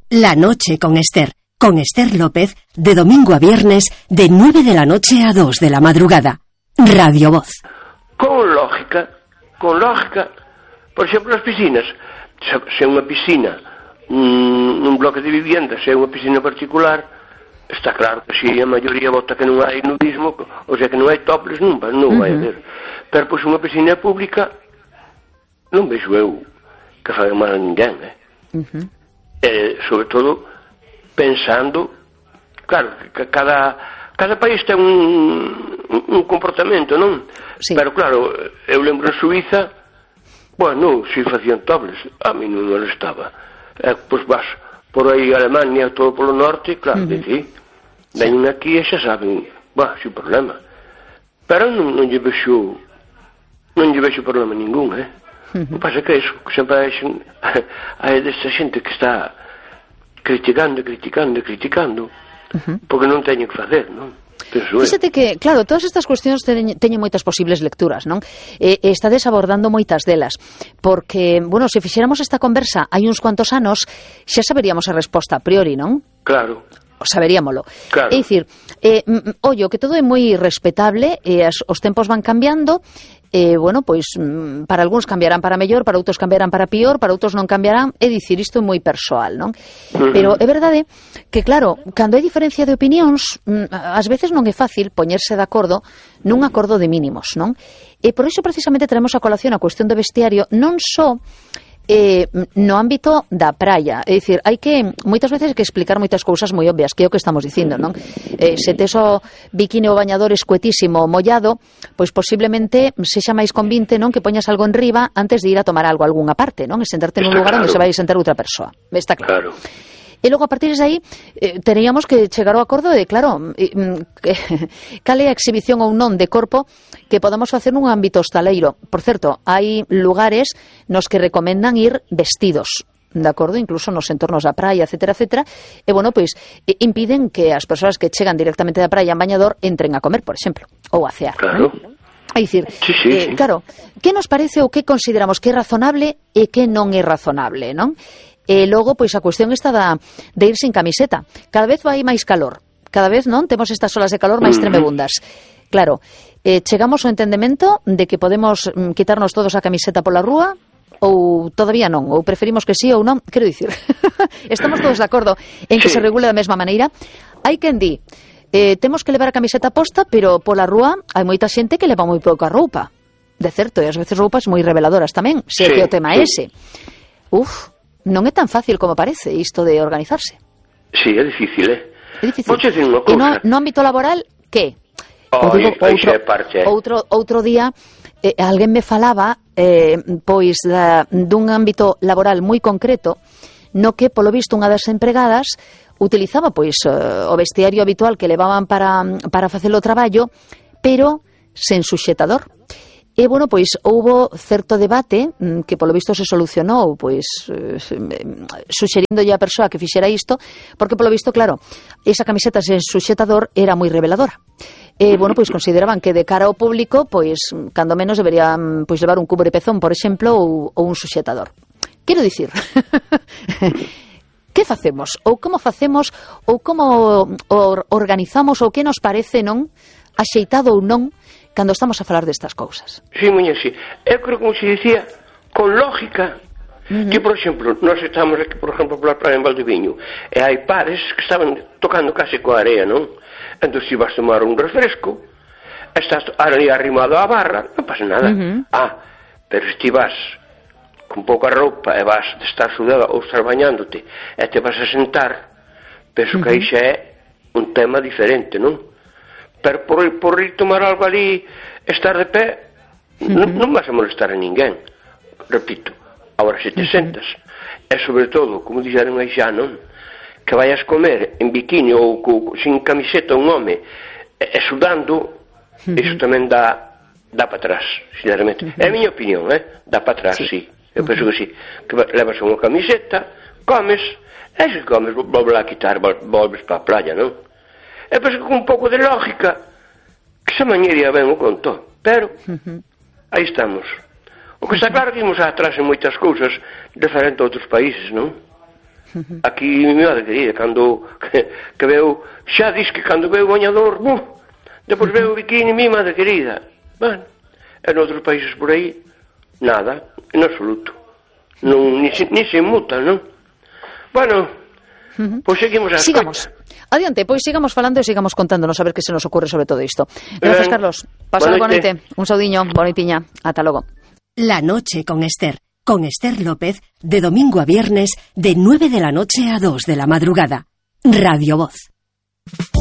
La noche con Esther López, de domingo a viernes, de 9 de la noche a 2 de la madrugada. Radio Voz. Con lógica, por exemplo, as piscinas. Se é unha piscina nun bloque de vivienda, se é unha piscina particular, está claro que se a maioría vota que non hai nudismo, ou sea que non hai topless, non vai haber. Pero pois unha piscina pública non vexo eu que faga mal a ninguén, sobre todo pensando, claro, que cada país ten un comportamento, non? Sí. Pero claro, eu lembro en Suiza, bueno, si facían topless, a mí non me estaba. Pois vas por aí Alemania, todo polo norte, claro, veñen aquí e xa saben, sin problema. Pero non lle vexo problema ningún, O que pasa que iso, que sempre hai desta xente que está criticando, porque non teñen que facer, non? Fíxate que, claro, todas estas cuestións teñen moitas posibles lecturas, non? Estades abordando moitas delas, porque, bueno, se fixéramos esta conversa hai uns cuantos anos, xa saberíamos a resposta a priori, non? Claro. Saberíamolo. Claro. É dicir, ollo, que todo é moi respetable, os tempos van cambiando, bueno, pois para algúns cambiarán para mellor, para outros cambiarán para pior, para outros non cambiarán, é dicir, isto é moi persoal, non? Pero é verdade que, claro, cando hai diferencia de opinións, ás veces non é fácil poñerse de acordo nun acordo de mínimos, non? E por iso precisamente traemos a colación a cuestión do vestiario, non só no ámbito da praia, é dicir, hai que moitas veces que explicar moitas cousas moi obvias, que é o que estamos dicindo, non? Se tes o bikini ou bañador escuetísimo mollado, pois posiblemente sexa máis convinte, non, que poñas algo en riba antes de ir a tomar algo a algunha parte, non? E sentarte nun lugar onde se vai a sentar outra persoa. Está claro. E logo a partir de aí teríamos que chegar ao acordo de, claro, cal é a exhibición ou non de corpo que podamos facer nun ámbito hostaleiro. Por certo, hai lugares nos que recomendan ir vestidos, de acordo, incluso nos entornos da praia, etcétera, etcétera, e, bueno, pois, impiden que as persoas que chegan directamente da praia en bañador entren a comer, por exemplo, ou a cear. Claro. É dicir, sí. Claro, que nos parece ou que consideramos que é razonable e que non é razonable, non? E logo, pois, a cuestión está de ir sin camiseta. Cada vez vai máis calor. Cada vez, non? Temos estas olas de calor máis tremebundas. Claro, chegamos ao entendemento de que podemos quitarnos todos a camiseta pola rúa ou todavía non, ou preferimos que sí ou non. Quero dicir, estamos todos de acordo en que se regule da mesma maneira. Hai quen di, temos que levar a camiseta posta, pero pola rúa hai moita xente que leva moi pouca roupa. De certo, e ás veces roupas moi reveladoras tamén, se que o tema é ese. Non é tan fácil como parece isto de organizarse. Sí, é difícil, É difícil. Podes dicir unha cousa. E no ámbito laboral, que? Outro día, alguén me falaba, pois, dun ámbito laboral moi concreto, no que, polo visto, unha das empregadas utilizaba, pois, o vestiario habitual que levaban para facer o traballo, pero sen suxetador. E, bueno, pois, houbo certo debate que, polo visto, se solucionou, pois, suxerindolle a persoa que fixera isto, porque, polo visto, claro, esa camiseta sen suxetador era moi reveladora. E, bueno, pois, consideraban que de cara ao público, pois, cando menos deberían, pois, levar un cubrepezón, por exemplo, ou un suxetador. Quero dicir, que facemos? Ou como facemos? Ou como organizamos? Ou que nos parece, non? Axeitado ou non? Cando estamos a falar destas cousas. Sí, muñe, sí. Eu creo, como se dicía, con lógica, que, por exemplo, nós estamos aquí, por exemplo, pola praia en Valdeviño, e hai pares que estaban tocando case coa area, non? Entón, se vas tomar un refresco, estás ali arrimado á barra, non pasa nada. Pero se ti vas con pouca roupa e vas de estar sudada ou estar bañándote e te vas a sentar, penso que aí xa é un tema diferente, non? Pero por ir tomar algo ali, estar de pé, non vas a molestar a ninguén, repito. Agora, se te sentas, e sobre todo, como dixeron aí xa, non? Que vayas comer en bikini ou sin camiseta un home e sudando, iso tamén dá para atrás, sinceramente. É a miña opinión, dá para atrás, sí. Eu penso que sí. Que levas unha camiseta, comes, e se comes, volves a quitar, volves para a playa, non? E penso que con un pouco de lógica que esa mañería ben o conto, pero aí estamos. O que está claro que imos atrás en moitas cousas diferente a outros países, non? Aquí mi madre querida, cando que veo, xa dis que cando veo o bañador, depois veo o bikini, mi madre querida. Bueno, e noutros países por aí, nada, en absoluto. Non, ni se muta, non? Bueno, pois seguimos a Sigamos. Adiante, pois sigamos falando e sigamos contándonos a ver que se nos ocurre sobre todo isto. Gracias, Carlos. Pasado boa noite. Un saudiño, boa noitiña. Ata logo. La noche con Esther López, de domingo a viernes, de 9 de la noche a 2 de la madrugada. Radio Voz.